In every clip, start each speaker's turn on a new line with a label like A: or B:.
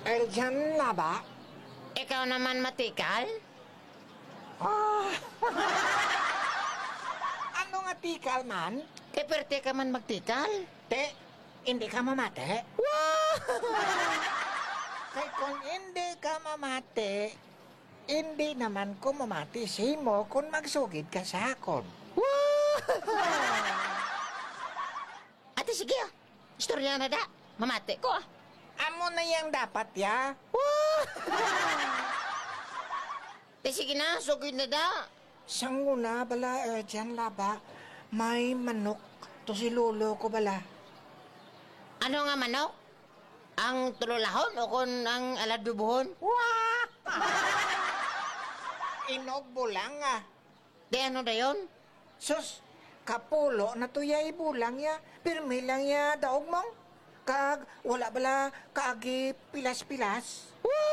A: Diyan na ba?
B: Ikaw naman matikal?
A: Ah. Ano nga tikal man?
B: Kay perte ka man magtikal?
A: Te, hindi ka mamate? Kay kung hindi ka mamate, hindi naman ko mamati mo kung magsugid ka sa akon.
B: Ate, sige ah. Istorya na da. Mamate ko ah.
A: Amo na yang dapat ya.
B: Te, sige na. Sugid na da.
A: Sanguna bala dyan laba. May manok to si lolo ko bala.
B: Ano nga manok? Ang tulolahon o kung ang aladubuhon?
A: Inogbo lang ah.
B: Di ano da yun?
A: Sus, kapulo na to ya ibulang ya. Pirmi lang ya daog mong. Kag wala bala kaagi pilas-pilas.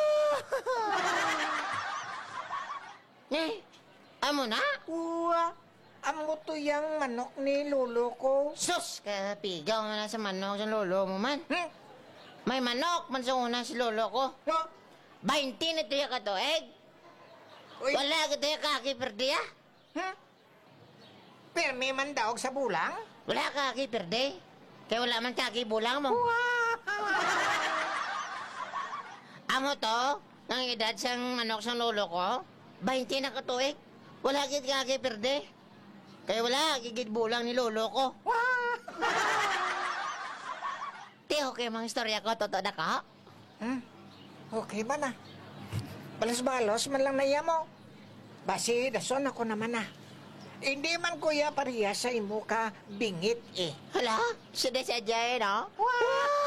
B: Eh, amo na?
A: Amo to yang manok ni lolo ko.
B: Sus, kapigaw na sa manok sa lolo mo man. May manok man sa una si lolo ko.
A: No?
B: 20 na tiya ka to,
A: Uy.
B: Wala ka tiya kaki perde ah.
A: Pirmi man daog sa bulang?
B: Wala kaki perde. Kaya wala man kaki bulang mo. Amo to, ng edad sang manok sa lolo ko, 20 na ka to, Wala gid kaki perde. Kaya wala gigid bulang ni lolo ko. Tiyo kayo mga istorya ko, totoo na ka?
A: Okay ba na? Balos-balos man lang naya mo. Basi, dason ako naman na. Hindi man kuya pariya sa imo ka bingit
B: Hala, sadya no?